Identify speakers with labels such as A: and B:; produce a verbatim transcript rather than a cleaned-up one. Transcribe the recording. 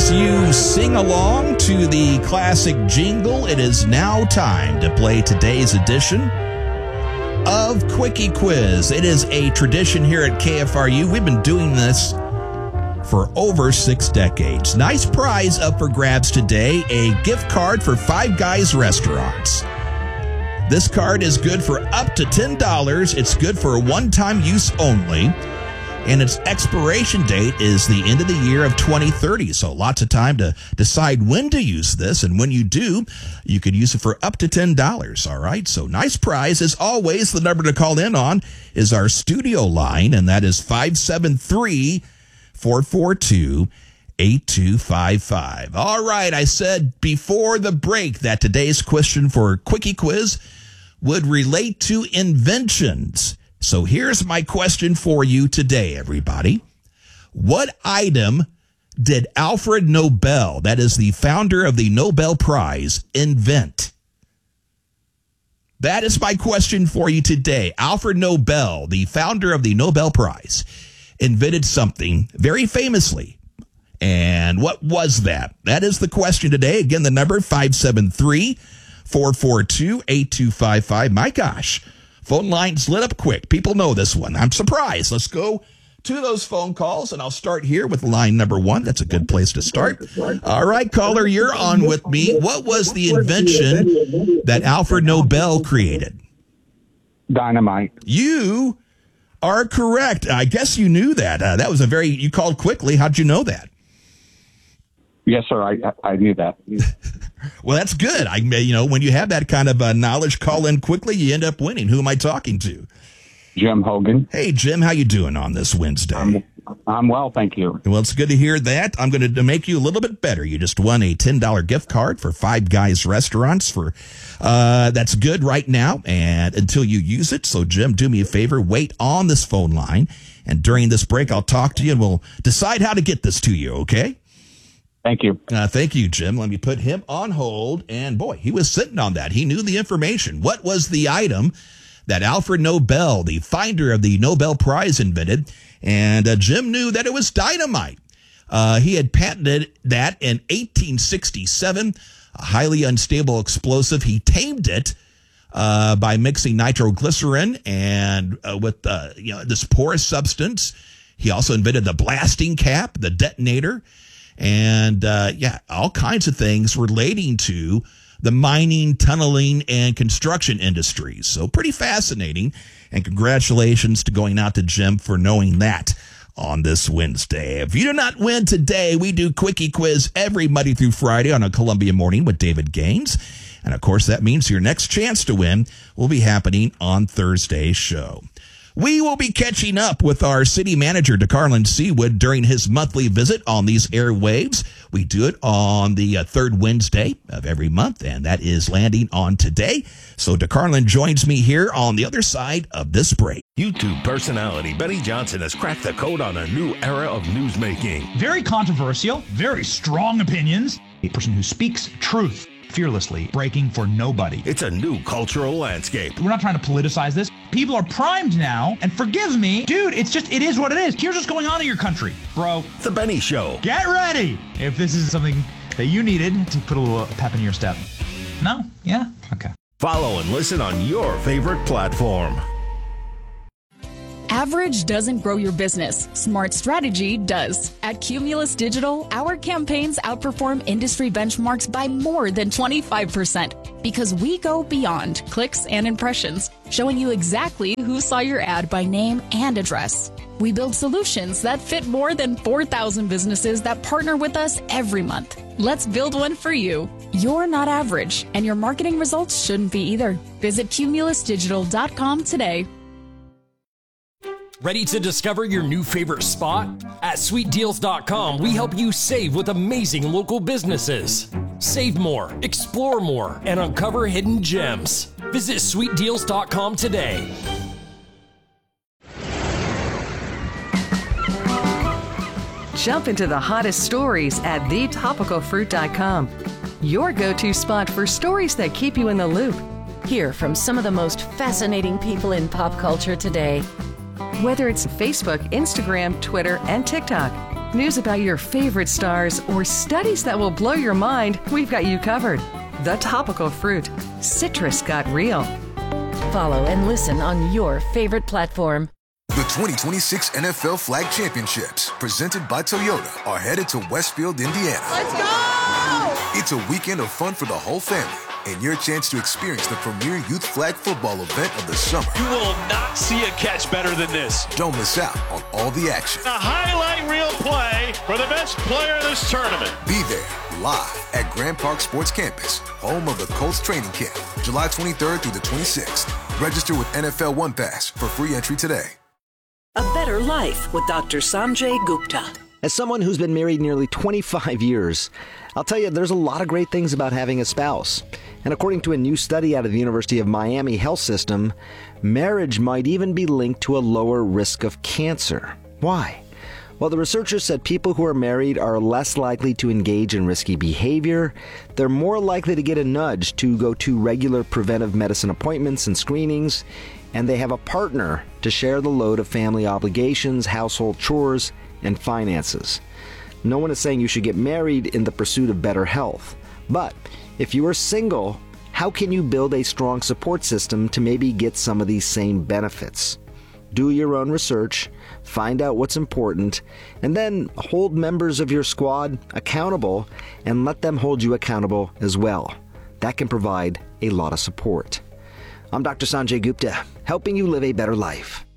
A: As you sing along to the classic jingle, it is now time to play today's edition of Quickie Quiz. It is a tradition here at K F R U. We've been doing this for over six decades. Nice prize up for grabs today, a gift card for Five Guys Restaurants. This card is good for up to ten dollars. It's good for one-time use only. And its expiration date is the end of the year of twenty thirty. So lots of time to decide when to use this. And when you do, you could use it for up to ten dollars. All right. So nice prize. As always, the number to call in on is our studio line, and that is five seven three, four four two, eight two five five. All right. I said before the break that today's question for Quickie Quiz would relate to inventions. So here's my question for you today, everybody. What item did Alfred Nobel, that is the founder of the Nobel Prize, invent? That is my question for you today. Alfred Nobel, the founder of the Nobel Prize, invented something very famously. And what was that? That is the question today. Again, the number five seven three, four four two, eight two five five. My gosh, phone lines lit up quick. People know this one. I'm surprised. Let's go to those phone calls, and I'll start here with line number one. That's a good place to start. All right, caller, you're on with me. What was the invention that Alfred Nobel created?
B: Dynamite.
A: You are correct. I guess you knew that. Uh, that was a very, you called quickly. How'd you know that?
B: Yes, sir. I I knew that.
A: Well, that's good. I, you know, when you have that kind of uh, knowledge, call in quickly, you end up winning. Who am I talking to?
B: Jim Hogan.
A: Hey, Jim, how you doing on this Wednesday?
B: I'm, I'm well, thank you.
A: Well, it's good to hear that. I'm going to make you a little bit better. You just won a ten dollars gift card for Five Guys Restaurants. For uh, that's good right now and until you use it. So, Jim, do me a favor. Wait on this phone line. And during this break, I'll talk to you and we'll decide how to get this to you, okay?
B: Thank you.
A: Uh, thank you, Jim. Let me put him on hold. And, boy, he was sitting on that. He knew the information. What was the item that Alfred Nobel, the finder of the Nobel Prize, invented? And uh, Jim knew that it was dynamite. Uh, he had patented that in eighteen sixty-seven, a highly unstable explosive. He tamed it uh, by mixing nitroglycerin and uh, with uh, you know this porous substance. He also invented the blasting cap, the detonator, and uh, yeah, all kinds of things relating to the mining, tunneling, and construction industries. So pretty fascinating. And congratulations to going out to Jim for knowing that on this Wednesday. If you do not win today, we do Quickie Quiz every Monday through Friday on a Columbia Morning with David Gaines. And, of course, that means your next chance to win will be happening on Thursday's show. We will be catching up with our city manager, DeCarlin Seawood, during his monthly visit on these airwaves. We do it on the uh, third Wednesday of every month, and that is landing on today. So DeCarlin joins me here on the other side of this break.
C: YouTube personality Benny Johnson has cracked the code on a new era of newsmaking.
D: Very controversial, very strong opinions. A person who speaks truth fearlessly, breaking for nobody.
C: It's a new cultural landscape.
D: We're not trying to politicize this. People are primed now, and forgive me, dude, it's just, it is what it is. Here's what's going on in your country, bro.
C: The Benny Show.
D: Get ready if this is something that you needed to put a little pep in your step. No? Yeah? Okay.
C: Follow and listen on your favorite platform.
E: Average doesn't grow your business. Smart strategy does. At Cumulus Digital, our campaigns outperform industry benchmarks by more than twenty-five percent because we go beyond clicks and impressions, showing you exactly who saw your ad by name and address. We build solutions that fit more than four thousand businesses that partner with us every month. Let's build one for you. You're not average, and your marketing results shouldn't be either. Visit cumulus digital dot com today.
F: Ready to discover your new favorite spot? At sweet deals dot com, we help you save with amazing local businesses. Save more, explore more, and uncover hidden gems. Visit sweet deals dot com today.
G: Jump into the hottest stories at the topical fruit dot com. Your go-to spot for stories that keep you in the loop.
H: Hear from some of the most fascinating people in pop culture today.
G: Whether it's Facebook, Instagram, Twitter, and TikTok, News about your favorite stars, or studies that will blow your mind, we've got you covered. The Topical Fruit. Citrus got real.
H: Follow and listen on your favorite platform.
I: The twenty twenty-six N F L Flag Championships, presented by Toyota, are headed to Westfield, Indiana.
J: Let's go!
I: It's a weekend of fun for the whole family, and your chance to experience the premier youth flag football event of the summer.
K: You will not see a catch better than this.
I: Don't miss out on all the action.
K: A highlight reel play for the best player in this tournament.
I: Be there live at Grand Park Sports Campus, home of the Colts training camp, July twenty-third through the twenty-sixth. Register with N F L One Pass for free entry today.
L: A Better Life with Doctor Sanjay Gupta.
M: As someone who's been married nearly twenty-five years, I'll tell you there's a lot of great things about having a spouse. And according to a new study out of the University of Miami Health System, marriage might even be linked to a lower risk of cancer. Why? Well, the researchers said people who are married are less likely to engage in risky behavior, they're more likely to get a nudge to go to regular preventive medicine appointments and screenings, and they have a partner to share the load of family obligations, household chores, and finances. No one is saying you should get married in the pursuit of better health. But if you are single, how can you build a strong support system to maybe get some of these same benefits? Do your own research, find out what's important, and then hold members of your squad accountable and let them hold you accountable as well. That can provide a lot of support. I'm Doctor Sanjay Gupta, helping you live a better life.